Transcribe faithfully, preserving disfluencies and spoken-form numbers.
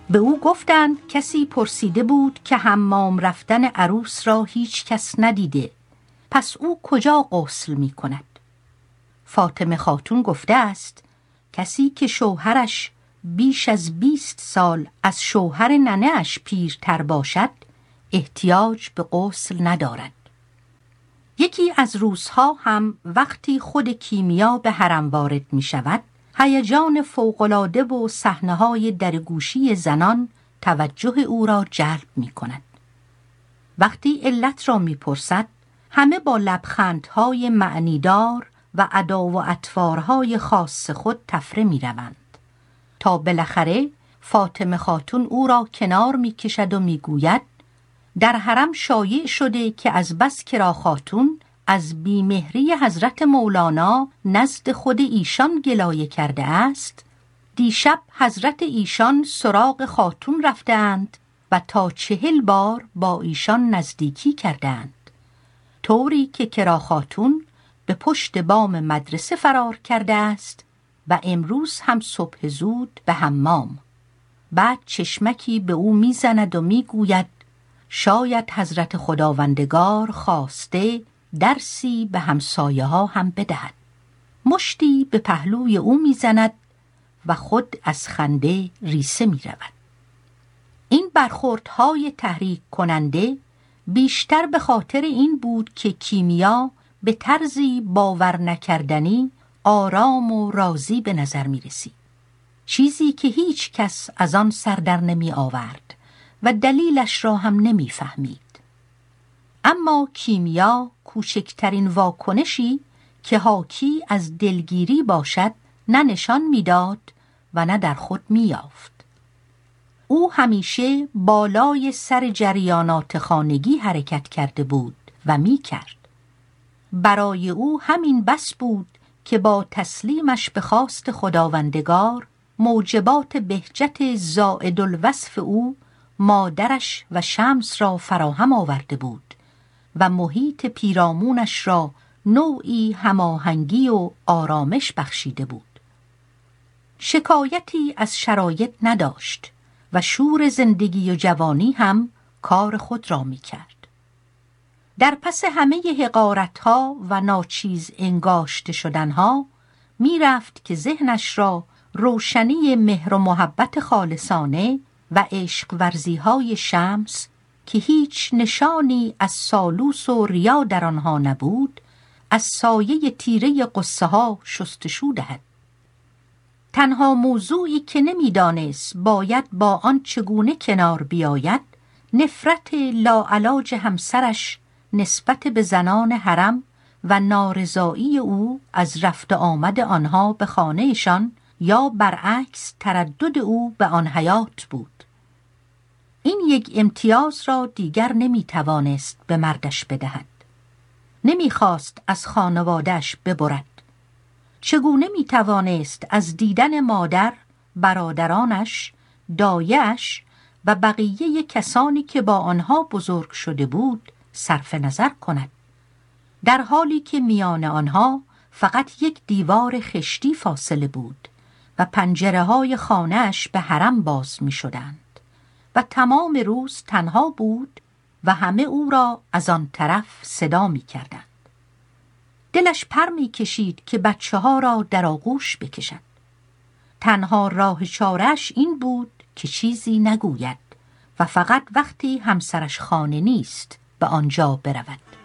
به او گفتند کسی پرسیده بود که حمام رفتن عروس را هیچ کس ندیده، پس او کجا غسل می کند؟ فاطمه خاتون گفته است کسی که شوهرش بیش از بیست سال از شوهر ننه‌اش پیرتر باشد احتیاج به غسل ندارد. یکی از روزها هم وقتی خود کیمیا به حرم وارد می شود، هیجان فوق‌العاده و صحنه‌های درگوشی زنان توجه او را جلب می کند. وقتی علت را می پرسد، همه با لبخندهای معنیدار و ادا و اطوارهای خاص خود تفره می روند تا بالاخره فاطمه خاتون او را کنار می کشد و می گوید در حرم شایع شده که از بس کرا خاتون از بیمهری حضرت مولانا نزد خود ایشان گلایه کرده است، دیشب حضرت ایشان سراغ خاتون رفتند و تا چهل بار با ایشان نزدیکی کردند، طوری که کرا خاتون به پشت بام مدرسه فرار کرده است و امروز هم صبح زود به حمام. بعد چشمکی به او میزند و میگوید شاید حضرت خداوندگار خواسته درسی به همسایه ها هم بدهد. مشتی به پهلوی او میزند و خود از خنده ریسه می رود. این برخوردهای تحریک کننده بیشتر به خاطر این بود که کیمیا به طرزی باور نکردنی آرام و راضی به نظر می رسید. چیزی که هیچ کس از آن سر در نمی آورد و دلیلش را هم نمی فهمید. اما کیمیا کوچکترین واکنشی که حاکی از دلگیری باشد نه نشان میداد و نه در خود میافت. او همیشه بالای سر جریانات خانگی حرکت کرده بود و میکرد. برای او همین بس بود که با تسلیمش به خواست خداوندگار موجبات بهجت زائد الوصف او مادرش و شمس را فراهم آورده بود و محیط پیرامونش را نوعی هماهنگی و آرامش بخشیده بود. شکایتی از شرایط نداشت و شور زندگی و جوانی هم کار خود را می کرد. در پس همه حقارتها و ناچیز انگاشته شدنها می رفت که ذهنش را روشنی مهر و محبت خالصانه و عشق ورزیهای شمس که هیچ نشانی از سالوس و ریا در آنها نبود از سایه تیره قصه ها شستشو دهد. تنها موضوعی که نمیدانست باید با آن چگونه کنار بیاید نفرت لاعلاج همسرش نسبت به زنان حرم و نارضایی او از رفت آمد آنها به خانهشان یا برعکس تردد او به آن حیات بود. این یک امتیاز را دیگر نمی توانست به مردش بدهد. نمی خواست از خانواده‌اش ببرد. چگونه می توانست از دیدن مادر، برادرانش، دایه‌اش و بقیه کسانی که با آنها بزرگ شده بود صرف نظر کند، در حالی که میان آنها فقط یک دیوار خشتی فاصله بود و پنجره های خانه‌اش به حرم باز می شدند و تمام روز تنها بود و همه او را از آن طرف صدا می کردند. دلش پر می کشید که بچه ها را در آغوش بکشد. تنها راه چاره‌اش این بود که چیزی نگوید و فقط وقتی همسرش خانه نیست به آنجا برود.